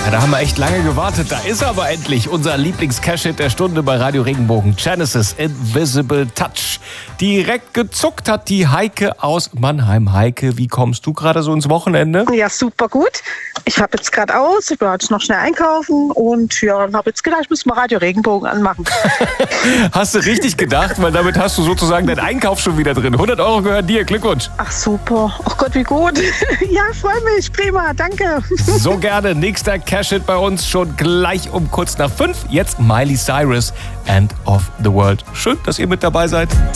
Ja, da haben wir echt lange gewartet. Da ist er aber endlich. Unser Lieblings-Cash-Hit der Stunde bei Radio Regenbogen. Genesis, Invisible Touch. Direkt gezuckt hat die Heike aus Mannheim. Heike, wie kommst du gerade so ins Wochenende? Ja, super gut. Ich habe jetzt gerade aus. Ich war jetzt noch schnell einkaufen und ja, habe jetzt gedacht, ich muss mal Radio Regenbogen anmachen. Hast du richtig gedacht, weil damit hast du sozusagen deinen Einkauf schon wieder drin. 100 € gehören dir. Glückwunsch. Ach super. Ach Gott, wie gut. Ja, freue mich. Prima. Danke. So gerne. Nächster Cash-Hit bei uns schon gleich um kurz nach 5. Jetzt Miley Cyrus, End of the World. Schön, dass ihr mit dabei seid.